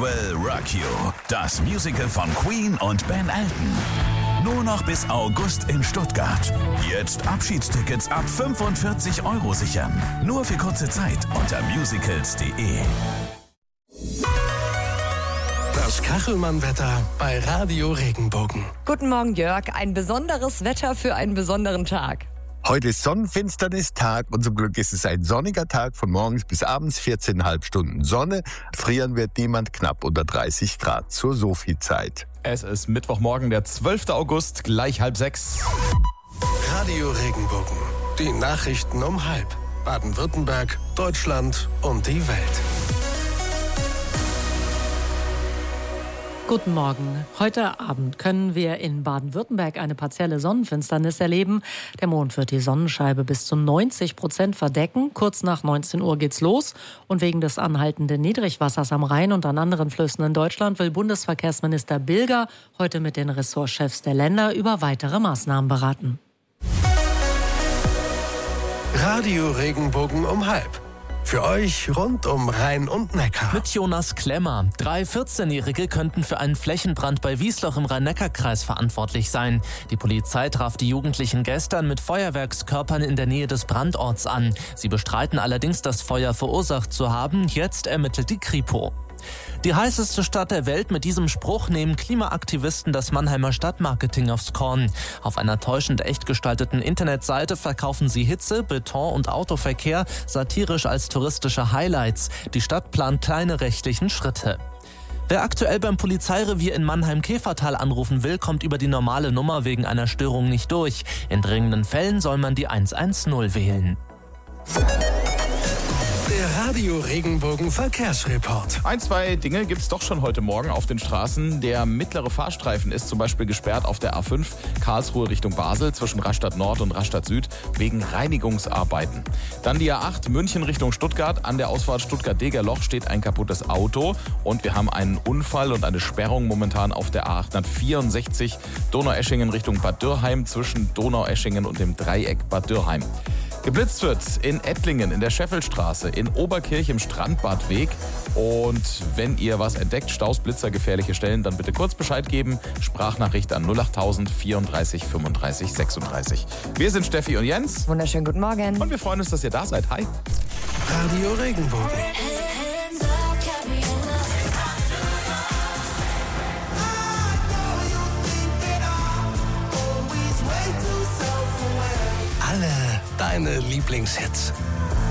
Will Rock You, das Musical von Queen und Ben Elton. Nur noch bis August in Stuttgart. Jetzt Abschiedstickets ab 45 € sichern. Nur für kurze Zeit unter musicals.de. Das Kachelmann-Wetter bei Radio Regenbogen. Guten Morgen, Jörg. Ein besonderes Wetter für einen besonderen Tag. Heute ist Sonnenfinsternis-Tag und zum Glück ist es ein sonniger Tag von morgens bis abends, 14,5 Stunden Sonne. Frieren wird niemand, knapp unter 30 Grad zur Sophie-Zeit. Es ist Mittwochmorgen, der 12. August, gleich 5:30. Radio Regenbogen. Die Nachrichten um 5. Baden-Württemberg, Deutschland und die Welt. Guten Morgen. Heute Abend können wir in Baden-Württemberg eine partielle Sonnenfinsternis erleben. Der Mond wird die Sonnenscheibe bis zu 90% verdecken. Kurz nach 19 Uhr geht's los. Und wegen des anhaltenden Niedrigwassers am Rhein und an anderen Flüssen in Deutschland will Bundesverkehrsminister Bilger heute mit den Ressortchefs der Länder über weitere Maßnahmen beraten. Radio Regenbogen um 5. Für euch rund um Rhein und Neckar. Mit Jonas Klemmer. 3 14-Jährige könnten für einen Flächenbrand bei Wiesloch im Rhein-Neckar-Kreis verantwortlich sein. Die Polizei traf die Jugendlichen gestern mit Feuerwerkskörpern in der Nähe des Brandorts an. Sie bestreiten allerdings, das Feuer verursacht zu haben. Jetzt ermittelt die Kripo. Die heißeste Stadt der Welt, mit diesem Spruch nehmen Klimaaktivisten das Mannheimer Stadtmarketing aufs Korn. Auf einer täuschend echt gestalteten Internetseite verkaufen sie Hitze, Beton und Autoverkehr satirisch als touristische Highlights. Die Stadt plant keine rechtlichen Schritte. Wer aktuell beim Polizeirevier in Mannheim-Kefertal anrufen will, kommt über die normale Nummer wegen einer Störung nicht durch. In dringenden Fällen soll man die 110 wählen. Der Radio Regenbogen Verkehrsreport. 2 Dinge gibt's doch schon heute Morgen auf den Straßen. Der mittlere Fahrstreifen ist zum Beispiel gesperrt auf der A5 Karlsruhe Richtung Basel zwischen Rastatt Nord und Rastatt Süd wegen Reinigungsarbeiten. Dann die A8 München Richtung Stuttgart. An der Ausfahrt Stuttgart-Degerloch steht ein kaputtes Auto und wir haben einen Unfall und eine Sperrung momentan auf der A864 Donaueschingen Richtung Bad Dürrheim zwischen Donaueschingen und dem Dreieck Bad Dürrheim. Geblitzt wird in Ettlingen, in der Scheffelstraße, in Oberkirch im Strandbadweg. Und wenn ihr was entdeckt, Staus, Blitzer, gefährliche Stellen, dann bitte kurz Bescheid geben. Sprachnachricht an 08000 34 35 36. Wir sind Steffi und Jens. Wunderschönen guten Morgen. Und wir freuen uns, dass ihr da seid. Hi. Radio Regenbogen. Alle deine Lieblingshits.